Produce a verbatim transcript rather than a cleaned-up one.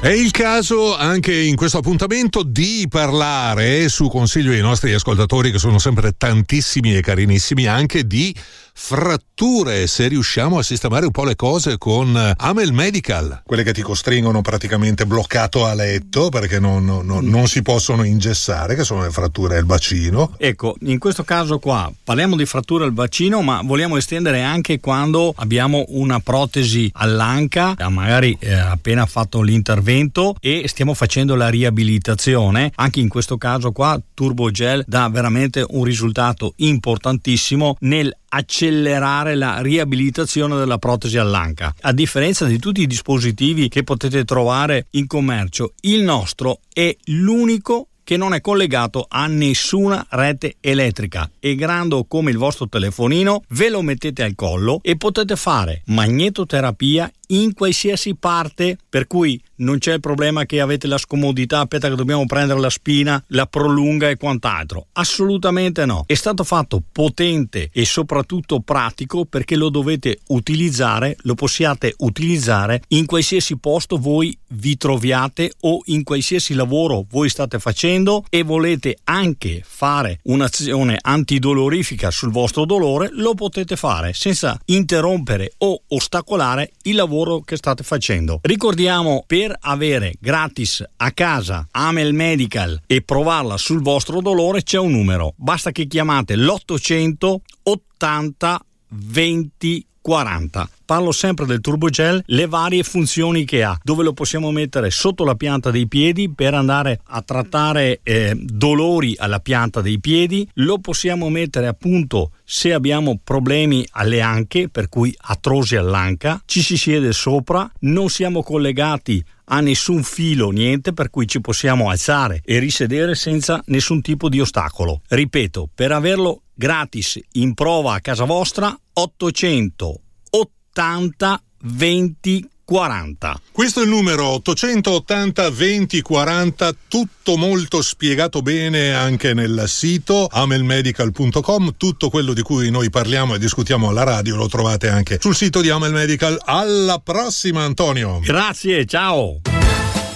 È il caso anche in questo appuntamento di parlare, su consiglio dei nostri ascoltatori che sono sempre tantissimi e carinissimi, anche di fratture, se riusciamo a sistemare un po' le cose con Amel Medical, quelle che ti costringono praticamente bloccato a letto perché non, non, non si possono ingessare, che sono le fratture al bacino. Ecco, in questo caso qua parliamo di fratture al bacino, ma vogliamo estendere anche quando abbiamo una protesi all'anca, magari eh, appena fatto l'intervento e stiamo facendo la riabilitazione. Anche in questo caso qua Turbogel dà veramente un risultato importantissimo nel accelerare la riabilitazione della protesi all'anca. A differenza di tutti i dispositivi che potete trovare in commercio, il nostro è l'unico che non è collegato a nessuna rete elettrica. È grande come il vostro telefonino, ve lo mettete al collo e potete fare magnetoterapia in qualsiasi parte, per cui non c'è il problema che avete la scomodità, aspetta che dobbiamo prendere la spina, la prolunga e quant'altro. Assolutamente no. È stato fatto potente e soprattutto pratico perché lo dovete utilizzare, lo possiate utilizzare in qualsiasi posto voi vi troviate o in qualsiasi lavoro voi state facendo e volete anche fare un'azione antidolorifica sul vostro dolore, lo potete fare senza interrompere o ostacolare il lavoro che state facendo. Ricordiamo, per avere gratis a casa Amel Medical e provarla sul vostro dolore c'è un numero, basta che chiamate l'ottocento ottanta venti quaranta. Parlo sempre del Turbogel, le varie funzioni che ha, dove lo possiamo mettere sotto la pianta dei piedi per andare a trattare eh, dolori alla pianta dei piedi, lo possiamo mettere appunto se abbiamo problemi alle anche, per cui artrosi all'anca, ci si siede sopra, non siamo collegati a nessun filo, niente, per cui ci possiamo alzare e risedere senza nessun tipo di ostacolo. Ripeto, per averlo gratis in prova a casa vostra, ottocento ottanta venti quaranta. Questo è il numero ottocento ottanta venti quaranta, tutto molto spiegato bene anche nel sito amelmedical punto com. Tutto quello di cui noi parliamo e discutiamo alla radio lo trovate anche sul sito di Amel Medical. Alla prossima, Antonio. Grazie, ciao.